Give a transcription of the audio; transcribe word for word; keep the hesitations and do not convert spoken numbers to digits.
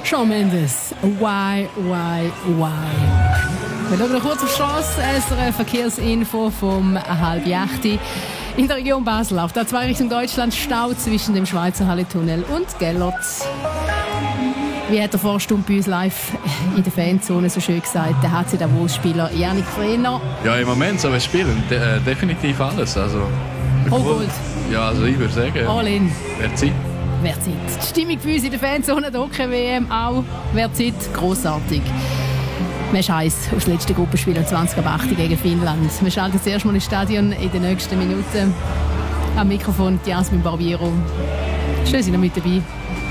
Shawn Mendes, why, why, why? Wir schauen noch kurz auf die Strasse. S R F Verkehrsinfo vom halb acht. In der Region Basel auf der zwei Richtung Deutschland Stau zwischen dem Schweizer Halletunnel und Gellert. Wie hat der Vorstunde bei uns live in der Fanzone so schön gesagt, der H C Davos-Spieler Yannick Frehner. Ja, im Moment so, wir spielen de- äh, definitiv alles. Also, Oh gut. Ja, also ich würde sagen, All in. wer Zeit. Wer Zeit. Die Stimmung bei uns in der Fanzone, der Hockey-W M auch. Wer Zeit, grossartig. Wir ist heiß auf das letzte Gruppenspiel am zwanzig ab acht gegen Finnland. Wir schalten zuerst mal ins Stadion in den nächsten Minuten. Am Mikrofon Jasmin Barbiero. Schön, sind ihr mit dabei.